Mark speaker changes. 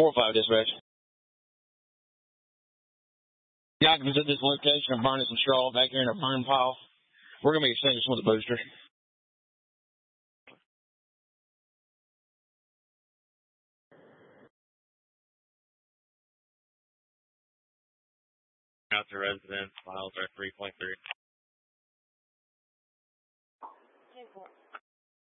Speaker 1: 4-5 dispatch. Yeah, I can visit this location of burning some straw back here in a burn pile. We're going to be exchanging some of the boosters.
Speaker 2: Out to residence, miles are 3.3.